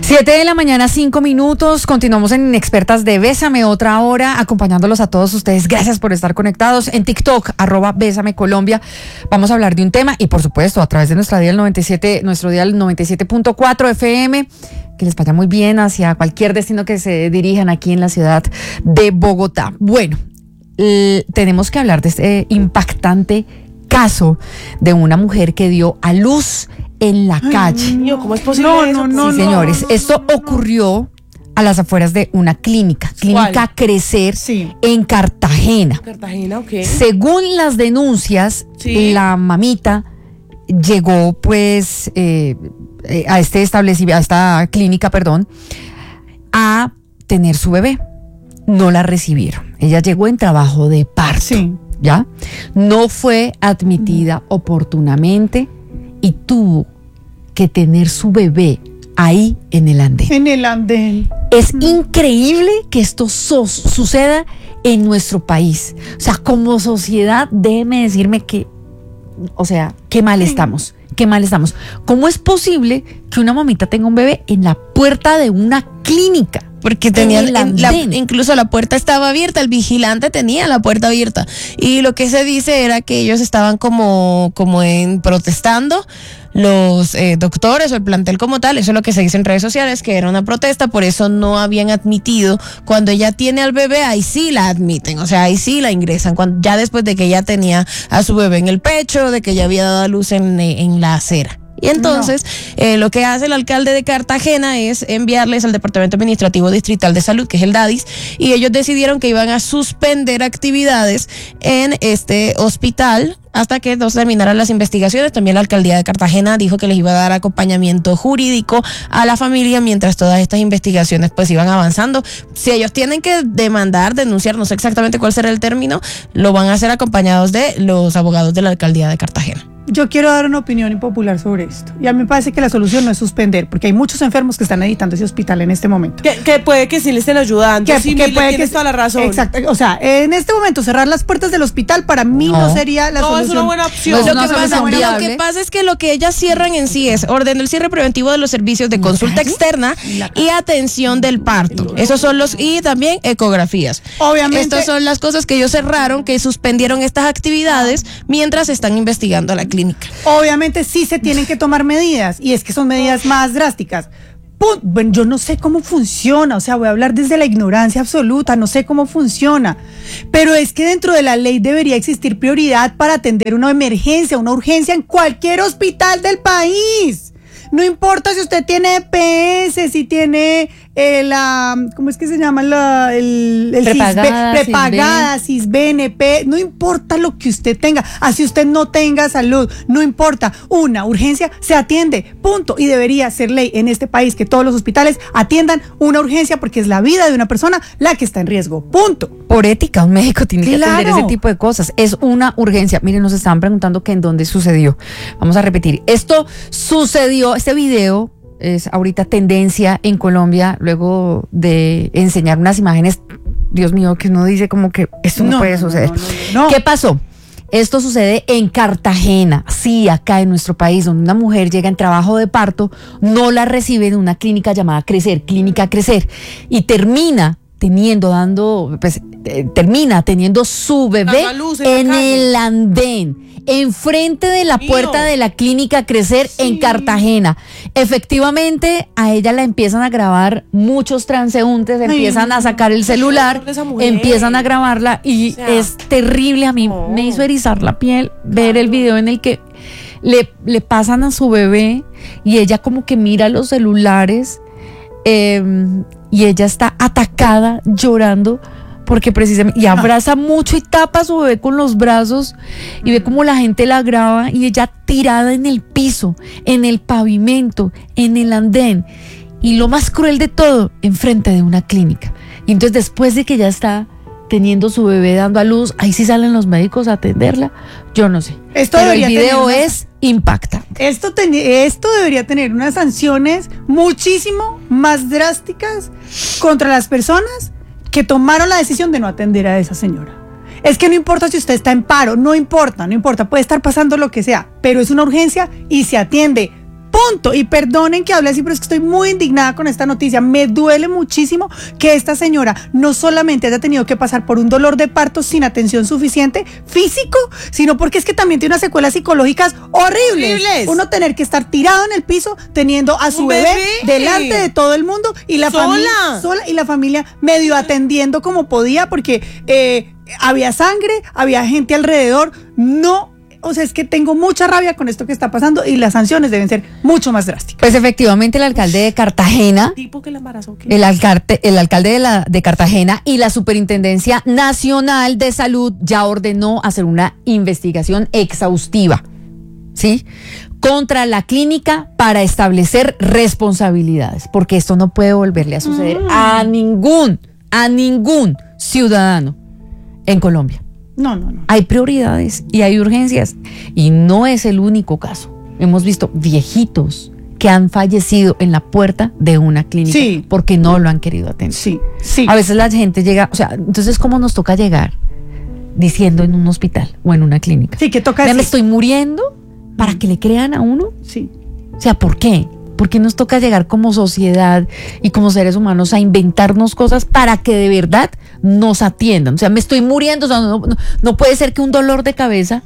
7 de la mañana, 5 minutos. Continuamos en Inexpertas de Bésame, otra hora, acompañándolos a todos ustedes. Gracias por estar conectados en TikTok, @Bésame Colombia. Vamos a hablar de un tema y, por supuesto, a través de nuestro dial 97.4 FM. Que les vaya muy bien hacia cualquier destino que se dirijan aquí en la ciudad de Bogotá. Bueno, tenemos que hablar de este impactante caso de una mujer que dio a luz en la calle. Niño, ¿cómo es posible eso? Sí, señores, esto ocurrió a las afueras de una clínica Crecer, sí, en Cartagena. Cartagena, ok. Según las denuncias, sí, la mamita llegó pues a este establecimiento, a esta clínica, a tener su bebé. No la recibieron. Ella llegó en trabajo de parto. Sí. ¿Ya? No fue admitida oportunamente y tuvo que tener su bebé ahí en el andén. En el andén. Es increíble que esto suceda en nuestro país. O sea, como sociedad, déjeme decirme que, o sea, qué mal estamos. Qué mal estamos. ¿Cómo es posible que una mamita tenga un bebé en la puerta de una clínica? Porque tenían incluso la puerta estaba abierta, el vigilante tenía la puerta abierta. Y lo que se dice era que ellos estaban como en protestando, los doctores o el plantel como tal. Eso es lo que se dice en redes sociales, que era una protesta, por eso no habían admitido. Cuando ella tiene al bebé, ahí sí la admiten, o sea, ahí sí la ingresan, ya después de que ella tenía a su bebé en el pecho, de que ella había dado a luz en la acera. Y entonces, lo que hace el alcalde de Cartagena es enviarles al Departamento Administrativo Distrital de Salud, que es el DADIS, y ellos decidieron que iban a suspender actividades en este hospital hasta que no se terminaran las investigaciones. También la alcaldía de Cartagena dijo que les iba a dar acompañamiento jurídico a la familia mientras todas estas investigaciones pues iban avanzando. Si ellos tienen que denunciar, no sé exactamente cuál será el término, lo van a hacer acompañados de los abogados de la alcaldía de Cartagena. Yo quiero dar una opinión impopular sobre esto. Y a mí me parece que la solución no es suspender, porque hay muchos enfermos que están editando ese hospital en este momento. Que puede que sí le estén ayudando. Que puede que tienes toda la razón. Exacto. O sea, en este momento cerrar las puertas del hospital para mí no sería la solución. No, es una buena opción. No, Lo que pasa es que lo que ellas cierran en sí es ordenó el cierre preventivo de los servicios de consulta externa y atención del parto. Esos son y también ecografías. Obviamente. Estas son las cosas que ellos cerraron, que suspendieron estas actividades mientras están investigando a la clínica. Obviamente sí se tienen que tomar medidas, y es que son medidas más drásticas. Bueno, yo no sé cómo funciona, o sea, voy a hablar desde la ignorancia absoluta, no sé cómo funciona, pero es que dentro de la ley debería existir prioridad para atender una emergencia, una urgencia en cualquier hospital del país. No importa si usted tiene EPS, si tiene ¿cómo es que se llama? Prepagada, CISBENEP, no importa lo que usted tenga, así usted no tenga salud, no importa, una urgencia se atiende, punto. Y debería ser ley en este país que todos los hospitales atiendan una urgencia, porque es la vida de una persona la que está en riesgo, punto. Por ética, un médico tiene que atender ese tipo de cosas. Es una urgencia. Miren, nos estaban preguntando que en dónde sucedió. Vamos a repetir. Esto sucedió, este video es ahorita tendencia en Colombia, luego de enseñar unas imágenes, Dios mío, que uno dice como que esto no puede suceder. No. ¿Qué pasó? Esto sucede en Cartagena, sí, acá en nuestro país, donde una mujer llega en trabajo de parto, no la reciben en una clínica llamada Clínica Crecer, y termina teniendo su bebé en el andén, enfrente de la puerta de la Clínica Crecer en Cartagena. Efectivamente, a ella la empiezan a grabar muchos transeúntes, empiezan a sacar el celular, empiezan a grabarla, y es terrible. A mí me hizo erizar la piel ver el video en el que le pasan a su bebé y ella como que mira los celulares, y ella está atacada, llorando, porque precisamente, y abraza mucho y tapa a su bebé con los brazos, y ve como la gente la graba, y ella tirada en el piso, en el pavimento, en el andén, y lo más cruel de todo, enfrente de una clínica. Y entonces, después de que ya está teniendo su bebé dando a luz, ahí sí salen los médicos a atenderla, yo no sé. Pero el video impacta. Esto debería tener unas sanciones muchísimo más drásticas contra las personas que tomaron la decisión de no atender a esa señora. Es que no importa si usted está en paro, no importa, puede estar pasando lo que sea, pero es una urgencia y se atiende. Punto. Y perdonen que hable así, pero es que estoy muy indignada con esta noticia. Me duele muchísimo que esta señora no solamente haya tenido que pasar por un dolor de parto sin atención suficiente físico, sino porque es que también tiene unas secuelas psicológicas horribles. Uno tener que estar tirado en el piso teniendo a su bebé delante de todo el mundo y la familia sola y la familia medio atendiendo como podía porque había sangre, había gente alrededor. No. O sea, es que tengo mucha rabia con esto que está pasando y las sanciones deben ser mucho más drásticas. Pues efectivamente el alcalde de Cartagena, el alcalde de Cartagena y la Superintendencia Nacional de Salud ya ordenó hacer una investigación exhaustiva, ¿sí?, contra la clínica para establecer responsabilidades, porque esto no puede volverle a suceder a ningún ciudadano en Colombia. No. Hay prioridades y hay urgencias. Y no es el único caso. Hemos visto viejitos que han fallecido en la puerta de una clínica porque no lo han querido atender. Sí. A veces la gente llega, o sea, entonces ¿cómo nos toca llegar? Diciendo en un hospital o en una clínica. Sí, que toca decir, me estoy muriendo para que le crean a uno. Sí. O sea, ¿por qué? ¿Por qué nos toca llegar como sociedad y como seres humanos a inventarnos cosas para que de verdad nos atiendan? O sea, me estoy muriendo, o sea, no puede ser que un dolor de cabeza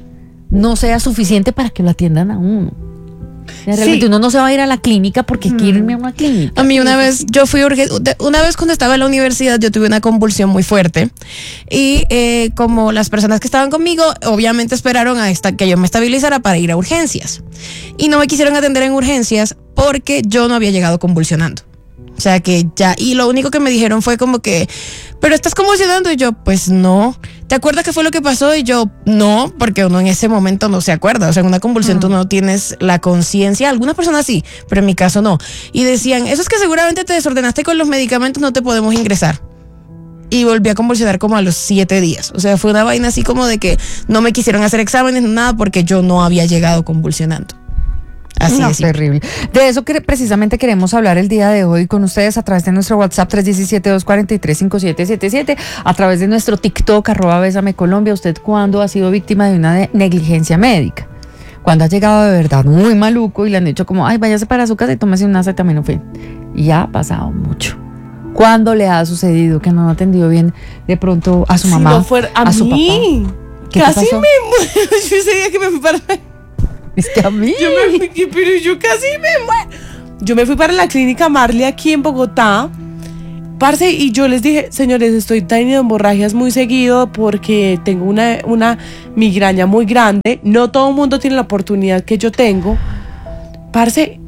no sea suficiente para que lo atiendan a uno. Realmente uno no se va a ir a la clínica porque quiere irme a una clínica. A mí una vez yo fui una vez cuando estaba en la universidad yo tuve una convulsión muy fuerte y como las personas que estaban conmigo obviamente esperaron hasta que yo me estabilizara para ir a urgencias y no me quisieron atender en urgencias porque yo no había llegado convulsionando. O sea que ya, y lo único que me dijeron fue como que, ¿pero estás convulsionando? Y yo, pues no. ¿Te acuerdas qué fue lo que pasó? Y yo, no, porque uno en ese momento no se acuerda. O sea, en una convulsión tú no tienes la conciencia. Algunas personas sí, pero en mi caso no. Y decían, eso es que seguramente te desordenaste con los medicamentos, no te podemos ingresar. Y volví a convulsionar como a los 7 días. O sea, fue una vaina así como de que no me quisieron hacer exámenes, nada, porque yo no había llegado convulsionando. Así es. Terrible. De eso que precisamente queremos hablar el día de hoy con ustedes a través de nuestro WhatsApp 317-243-5777, a través de nuestro TikTok @BésameColombia. ¿Usted cuándo ha sido víctima de una negligencia médica? Cuando ha llegado de verdad muy maluco y le han dicho como, ay, váyase para su casa y tómese un acetaminofén. Y ya ha pasado mucho. ¿Cuándo le ha sucedido que no han atendido bien de pronto a su mamá, no fuera a su papá? ¿Qué casi me muero. Yo ese día que me fui para... Es que a mí. Pero yo casi me muero. Yo me fui para la clínica Marley aquí en Bogotá, parce, y yo les dije, señores, estoy teniendo hemorragias muy seguido porque tengo una migraña muy grande. No todo el mundo tiene la oportunidad que yo tengo. Parce,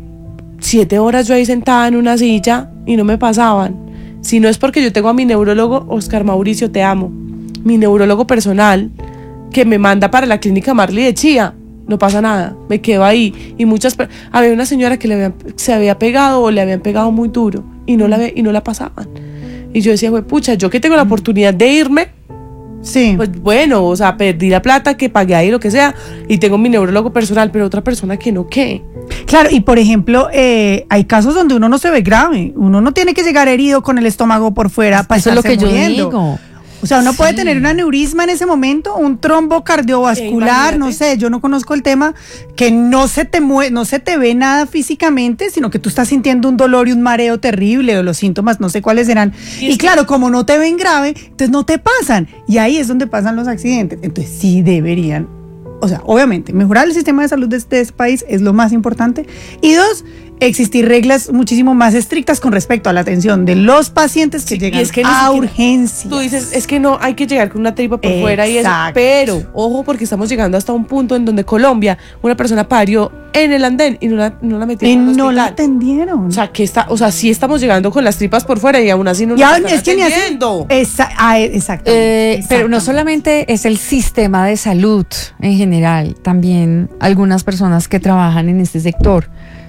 7 horas yo ahí sentada en una silla y no me pasaban. Si no es porque yo tengo a mi neurólogo, Oscar Mauricio, te amo, mi neurólogo personal, que me manda para la clínica Marley de Chía. No pasa nada, me quedo ahí. Y había una señora que se había pegado o le habían pegado muy duro y no la pasaban. Y yo decía, pucha, yo que tengo la oportunidad de irme, pues bueno, o sea, perdí la plata que pagué ahí, lo que sea, y tengo mi neurólogo personal, pero otra persona que no, ¿qué? Claro, y por ejemplo, hay casos donde uno no se ve grave, uno no tiene que llegar herido con el estómago por fuera para eso es lo que muriendo. Yo digo. O sea, uno puede tener un aneurisma en ese momento, un trombo cardiovascular, no sé, yo no conozco el tema, que no se te ve nada físicamente, sino que tú estás sintiendo un dolor y un mareo terrible, o los síntomas, no sé cuáles serán. Y claro, como no te ven grave, entonces no te pasan. Y ahí es donde pasan los accidentes. Entonces sí deberían, o sea, obviamente, mejorar el sistema de salud de este país es lo más importante. Y 2, existir reglas muchísimo más estrictas con respecto a la atención de los pacientes que llegan a urgencias. Tú dices, es que no hay que llegar con una tripa por fuera y eso, pero ojo, porque estamos llegando hasta un punto en donde Colombia, una persona parió en el andén y no la metieron al hospital. No la atendieron. O sea, sí estamos llegando con las tripas por fuera y aún así no la están atendiendo. Exacto. Pero no solamente es el sistema de salud en general, también algunas personas que trabajan en este sector.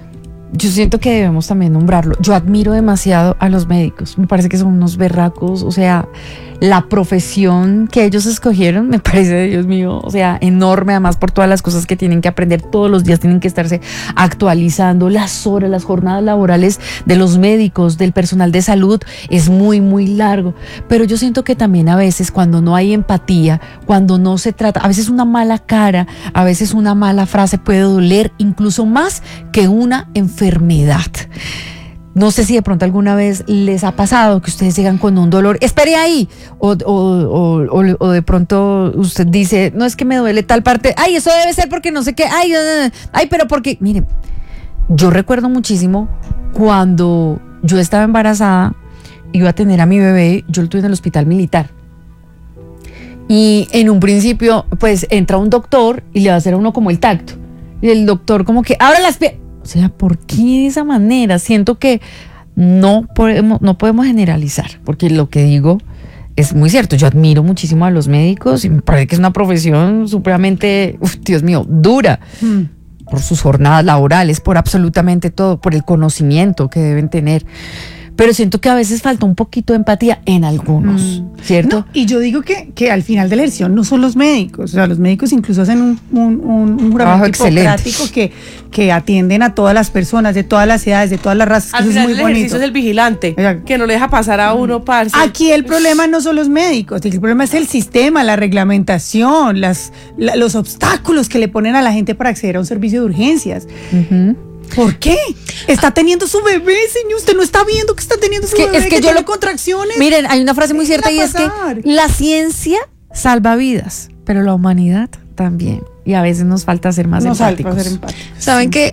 yo siento que debemos también nombrarlo. Yo admiro demasiado a los médicos. Me parece que son unos berracos. O sea, la profesión que ellos escogieron me parece, Dios mío, o sea, enorme. Además, por todas las cosas que tienen que aprender todos los días, tienen que estarse actualizando. Las horas, las jornadas laborales de los médicos, del personal de salud, es muy, muy largo. Pero yo siento que también a veces, cuando no hay empatía, cuando no se trata, a veces una mala cara, a veces una mala frase puede doler incluso más que una enfermedad. No sé si de pronto alguna vez les ha pasado que ustedes llegan con un dolor, espere ahí, o de pronto usted dice, no, es que me duele tal parte, ay, eso debe ser porque no sé qué, ay, pero porque, miren, yo recuerdo muchísimo cuando yo estaba embarazada, iba a tener a mi bebé, yo lo tuve en el hospital militar. Y en un principio, pues entra un doctor y le va a hacer a uno como el tacto. Y el doctor como que abre las piernas. O sea, ¿por qué de esa manera? Siento que no podemos generalizar, porque lo que digo es muy cierto. Yo admiro muchísimo a los médicos y me parece que es una profesión supremamente, Dios mío, dura. Por sus jornadas laborales, por absolutamente todo, por el conocimiento que deben tener. Pero siento que a veces falta un poquito de empatía en algunos, ¿cierto? No, y yo digo que al final de la elección no son los médicos, o sea, los médicos incluso hacen un juramento hipocrático que atienden a todas las personas, de todas las edades, de todas las razas. Al final el ejercicio es el vigilante, que no le deja pasar a uno, parce. Aquí el problema no son los médicos, el problema es el sistema, la reglamentación, los obstáculos que le ponen a la gente para acceder a un servicio de urgencias. ¿Por qué? Está teniendo su bebé, señor. Usted no está viendo que está teniendo su bebé. Es que yo tiene contracciones. Miren, hay una frase muy cierta y es que la ciencia salva vidas, pero la humanidad también. Y a veces nos falta ser más empáticos. Saben que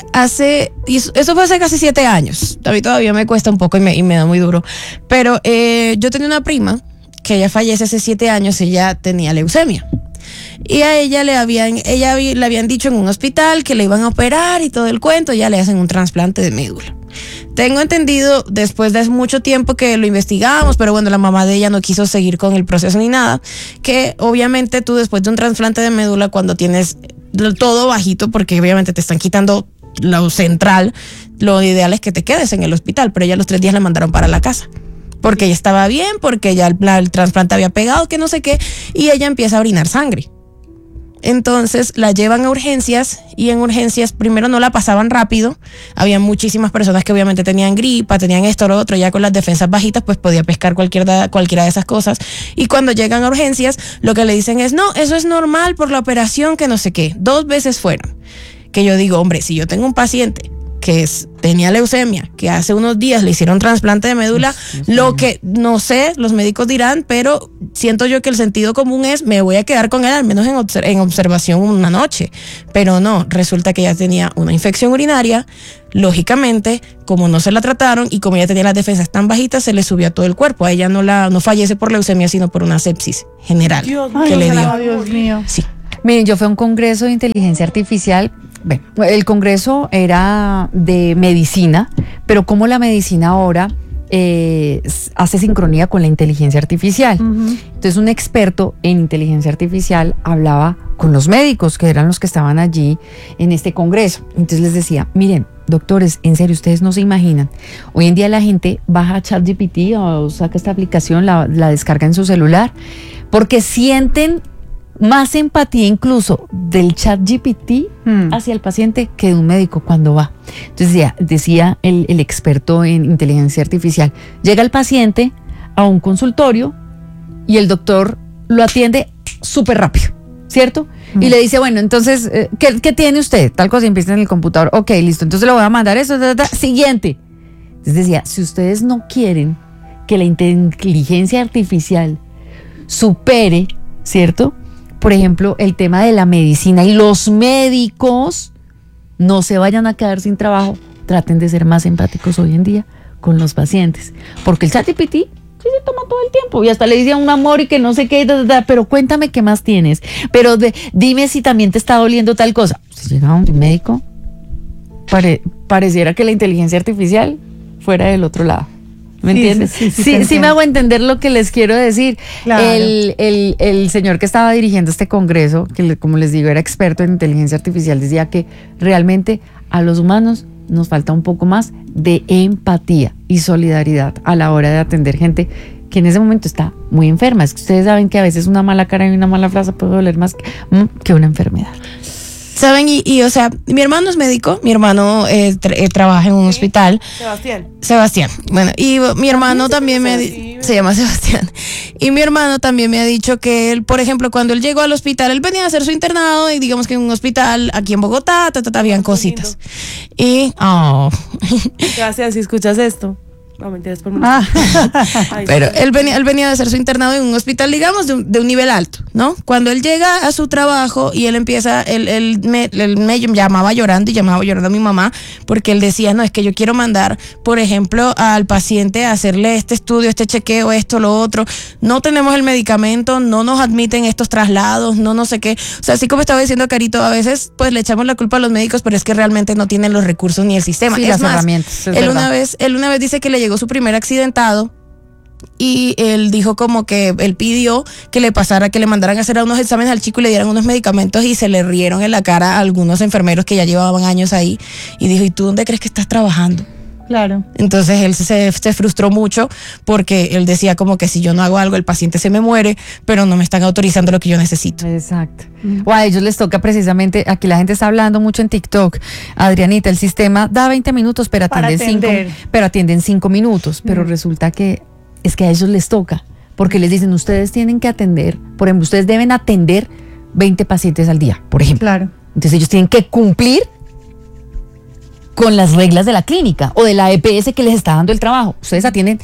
eso fue hace casi 7 años. A mí todavía me cuesta un poco y me da muy duro. Pero yo tenía una prima que ella fallece hace 7 años. Ella tenía leucemia. Y a ella le habían dicho en un hospital que le iban a operar y todo el cuento, ya le hacen un trasplante de médula. Tengo entendido, después de mucho tiempo que lo investigamos, pero bueno, la mamá de ella no quiso seguir con el proceso ni nada, que obviamente tú después de un trasplante de médula, cuando tienes todo bajito, porque obviamente te están quitando lo central, lo ideal es que te quedes en el hospital, pero ella a los 3 días la mandaron para la casa. Porque ella estaba bien, porque ya el trasplante había pegado, que no sé qué, y ella empieza a orinar sangre. Entonces la llevan a urgencias y en urgencias primero no la pasaban rápido. Había muchísimas personas que obviamente tenían gripa, tenían esto o lo otro, ya con las defensas bajitas pues podía pescar cualquiera de esas cosas. Y cuando llegan a urgencias lo que le dicen es, no, eso es normal por la operación, que no sé qué. 2 veces fueron. Que yo digo, hombre, si yo tengo un paciente que tenía leucemia, que hace unos días le hicieron trasplante de médula, lo que no sé, los médicos dirán, pero siento yo que el sentido común es, me voy a quedar con él al menos en observación una noche, pero no, resulta que ella tenía una infección urinaria, lógicamente, como no se la trataron y como ella tenía las defensas tan bajitas, se le subió a todo el cuerpo. A ella no fallece por leucemia, sino por una sepsis general le dio. Dios mío. Sí. Miren, yo fui a un congreso de inteligencia artificial. Bueno, el congreso era de medicina, pero como la medicina ahora hace sincronía con la inteligencia artificial. Entonces un experto en inteligencia artificial hablaba con los médicos, que eran los que estaban allí en este congreso. Entonces les decía, miren, doctores, en serio, ustedes no se imaginan. Hoy en día la gente baja ChatGPT o saca esta aplicación, la descarga en su celular, porque sienten más empatía incluso del ChatGPT hacia el paciente que de un médico cuando va. Entonces decía el experto en inteligencia artificial, llega el paciente a un consultorio y el doctor lo atiende súper rápido, ¿cierto? Y le dice, bueno, entonces, ¿qué tiene usted? Tal cosa, y empieza en el computador. Ok, listo, entonces le voy a mandar eso, siguiente. Entonces decía, si ustedes no quieren que la inteligencia artificial supere, ¿cierto?, por ejemplo, el tema de la medicina y los médicos no se vayan a quedar sin trabajo, traten de ser más empáticos hoy en día con los pacientes. Porque el ChatGPT sí se toma todo el tiempo y hasta le dice a un amor y que no sé qué, pero cuéntame qué más tienes. Pero dime si también te está doliendo tal cosa. Si llega un médico, pareciera que la inteligencia artificial fuera del otro lado. ¿Me entiendes? Sí, me hago entender lo que les quiero decir. Claro. El señor que estaba dirigiendo este congreso, que como les digo era experto en inteligencia artificial, decía que realmente a los humanos nos falta un poco más de empatía y solidaridad a la hora de atender gente que en ese momento está muy enferma. Es que ustedes saben que a veces una mala cara y una mala frase puede doler más que una enfermedad. ¿Saben? Y o sea, mi hermano es médico, mi hermano trabaja en un hospital. Sebastián. Bueno, y mi hermano también se llama Sebastián. Y mi hermano también me ha dicho que él, por ejemplo, cuando él llegó al hospital, él venía a hacer su internado y digamos que en un hospital aquí en Bogotá, habían cositas. Y, Sebastián, si escuchas esto. No, mentiras por mí. Pero él venía de hacer su internado en un hospital, digamos, de un nivel alto, ¿no? Cuando él llega a su trabajo y él empieza, él me llamaba llorando y llamaba llorando a mi mamá porque él decía, no, es que yo quiero mandar, por ejemplo, al paciente a hacerle este estudio, este chequeo, esto, lo otro. No tenemos el medicamento, no nos admiten estos traslados, no sé qué. O sea, así como estaba diciendo Carito, a veces pues le echamos la culpa a los médicos, pero es que realmente no tienen los recursos ni el sistema. Sí, es las más, herramientas. él una vez dice que le llegó su primer accidentado y él dijo como que él pidió que le mandaran a hacer unos exámenes al chico y le dieran unos medicamentos y se le rieron en la cara a algunos enfermeros que ya llevaban años ahí y dijo, ¿y tú dónde crees que estás trabajando? Claro. Entonces él se frustró mucho porque él decía como que si yo no hago algo el paciente se me muere, pero no me están autorizando lo que yo necesito. Exacto. O a ellos les toca precisamente, aquí la gente está hablando mucho en TikTok, Adrianita, el sistema da 20 minutos pero atienden 5 minutos, pero resulta que es que a ellos les toca, porque les dicen, ustedes tienen que atender, por ejemplo, ustedes deben atender 20 pacientes al día, por ejemplo. Claro. Entonces ellos tienen que cumplir con las reglas de la clínica o de la EPS que les está dando el trabajo. Ustedes atienden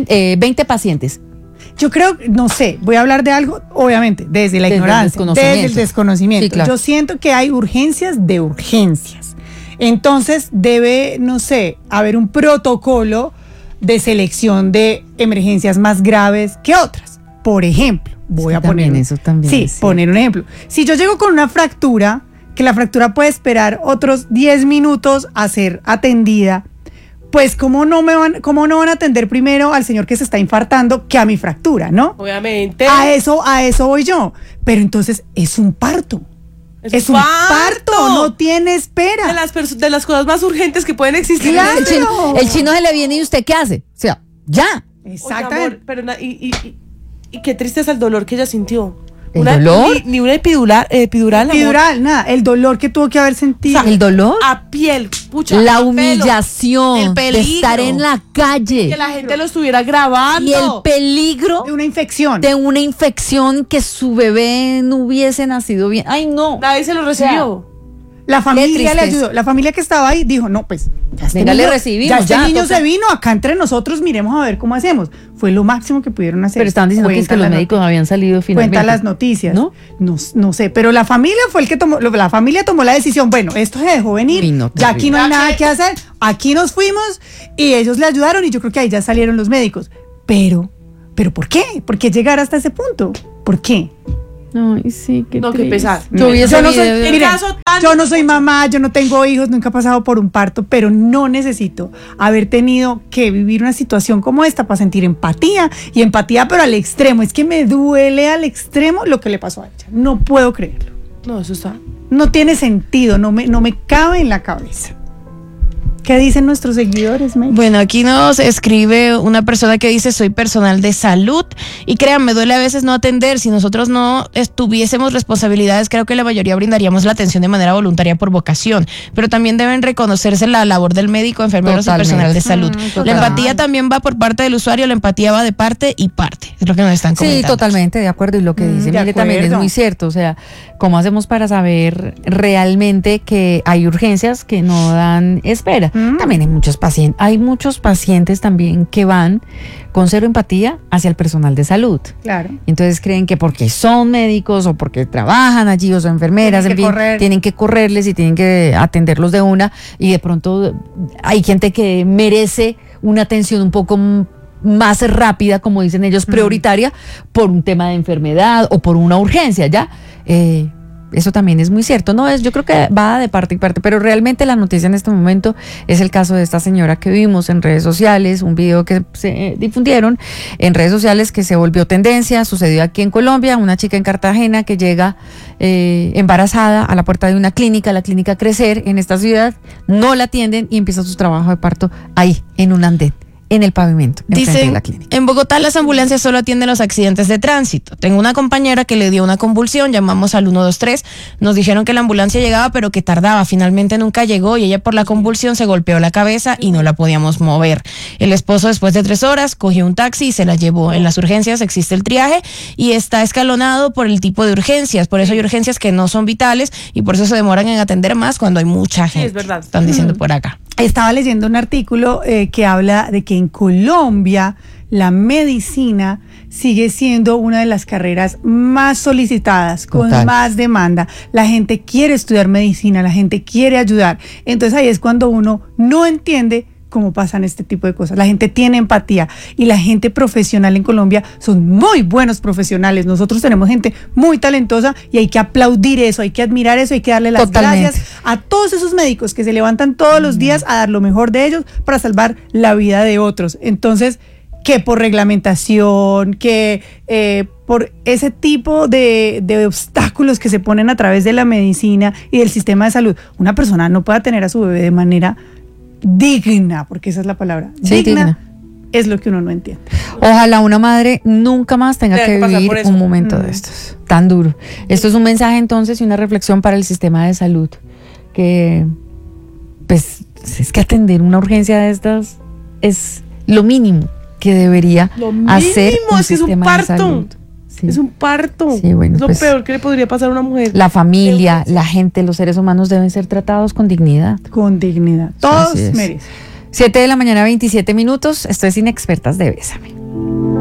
20 pacientes. Yo creo, no sé, voy a hablar de algo, obviamente, desde la ignorancia, desde el desconocimiento. Sí, claro. Yo siento que hay urgencias de urgencias. Entonces debe, no sé, haber un protocolo de selección de emergencias más graves que otras. Por ejemplo, voy a poner eso también. Sí, poner un ejemplo. Si yo llego con una fractura, que la fractura puede esperar otros 10 minutos a ser atendida, pues ¿cómo no van a atender primero al señor que se está infartando que a mi fractura, ¿no? Obviamente. A eso voy yo. Pero entonces es un parto. Es un parto, no tiene espera. De las cosas más urgentes que pueden existir. Claro. El chino se le viene y ¿usted qué hace? O sea, ya. Exactamente. Pero y qué triste es el dolor que ella sintió. ¿El dolor? Ni una epidural. Epidural, nada. El dolor que tuvo que haber sentido. O sea, el dolor. A piel, pucha. La a humillación el peligro, de estar en la calle. Que la gente lo estuviera grabando. Y el peligro De una infección. de una infección que su bebé no hubiese nacido bien. Ay, no. Nadie se lo recibió. La familia le tristeza. ayudó. La familia que estaba ahí dijo, no, pues, Venga, le recibimos, este ya, niño toca. se vino, acá entre nosotros miremos a ver cómo hacemos. Fue lo máximo que pudieron hacer. Pero estaban diciendo que es que los médicos habían salido finalmente. Cuenta las noticias. ¿No? No sé, pero la familia fue el que tomó, la familia tomó la decisión, bueno, esto se dejó venir, Uy, no, ya aquí no hay terrible. nada que hacer, aquí nos fuimos y ellos le ayudaron y yo creo que ahí ya salieron los médicos. Pero ¿por qué? ¿Por qué llegar hasta ese punto? ¿Por qué? Ay, sí, qué No, qué triste. pesar. Yo vi ese Yo no soy, video. miren, caso tan- yo no soy mamá, yo no tengo hijos, nunca he pasado por un parto, pero no necesito haber tenido que vivir una situación como esta para sentir empatía, y empatía pero al extremo. Es que me duele al extremo lo que le pasó a ella. No puedo creerlo. No, eso está. No tiene sentido, no me cabe en la cabeza. ¿Qué dicen nuestros seguidores, May? Bueno, aquí nos escribe una persona que dice, soy personal de salud y créanme, duele a veces no atender. Si nosotros no tuviésemos responsabilidades, creo que la mayoría brindaríamos la atención de manera voluntaria por vocación, pero también deben reconocerse la labor del médico, enfermeros Totalmente. y personal de salud. La total. empatía también va por parte del usuario, la empatía va de parte y parte, es lo que nos están comentando. Sí, totalmente, de acuerdo. Y lo que dice de Mire también es acuerdo. muy cierto. O sea, ¿cómo hacemos para saber realmente que hay urgencias que no dan espera? También hay muchos pacientes también que van con cero empatía hacia el personal de salud. Claro. Entonces creen que porque son médicos o porque trabajan allí o son enfermeras, Tienen que en fin, correr. tienen que correrles y tienen que atenderlos de una, y de pronto hay gente que merece una atención un poco más rápida, como dicen ellos, prioritaria, por un tema de enfermedad o por una urgencia, ¿ya? eso también es muy cierto. No es, yo creo que va de parte y parte, pero realmente la noticia en este momento es el caso de esta señora que vimos en redes sociales, un video que se difundieron en redes sociales que se volvió tendencia, sucedió aquí en Colombia, una chica en Cartagena que llega embarazada a la puerta de una clínica, la clínica Crecer en esta ciudad, no la atienden y empieza su trabajo de parto ahí, en un andén, en el pavimento. Dicen, en Bogotá las ambulancias solo atienden los accidentes de tránsito. Tengo una compañera que le dio una convulsión, llamamos al 123, nos dijeron que la ambulancia llegaba pero que tardaba, finalmente nunca llegó y ella por la convulsión se golpeó la cabeza y no la podíamos mover. El esposo después de 3 horas cogió un taxi y se la llevó. En las urgencias existe el triaje y está escalonado por el tipo de urgencias, por eso hay urgencias que no son vitales y por eso se demoran en atender más cuando hay mucha gente. Sí, es verdad. Están diciendo por acá. Estaba leyendo un artículo que habla de que en Colombia la medicina sigue siendo una de las carreras más solicitadas, con más demanda. La gente quiere estudiar medicina, la gente quiere ayudar. Entonces ahí es cuando uno no entiende cómo pasan este tipo de cosas. La gente tiene empatía y la gente profesional en Colombia son muy buenos profesionales. Nosotros tenemos gente muy talentosa y hay que aplaudir eso, hay que admirar eso, hay que darle las gracias a todos esos médicos que se levantan todos los días a dar lo mejor de ellos para salvar la vida de otros. Entonces, que por reglamentación, que por ese tipo de obstáculos que se ponen a través de la medicina y del sistema de salud, una persona no pueda tener a su bebé de manera digna, porque esa es la palabra, digna, es lo que uno no entiende. Ojalá una madre nunca más tenga que vivir un momento de estos tan duro. Esto es un mensaje entonces y una reflexión para el sistema de salud, que pues es que atender una urgencia de estas es lo mínimo que debería hacer un es que sistema de salud. Sí. Es un parto. Sí, bueno, es lo pues, peor que le podría pasar a una mujer. La familia, la gente, los seres humanos deben ser tratados con dignidad. Con dignidad. Todos merecen. 7 de la mañana, 27 minutos. Esto es Inexpertas de Bésame.